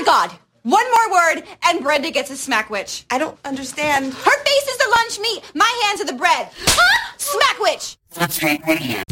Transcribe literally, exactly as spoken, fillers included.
God. One more word, and Brenda gets a smackwitch. I don't understand. Her face is the lunch meat. My hands are the bread. Smackwitch. That's right, radio.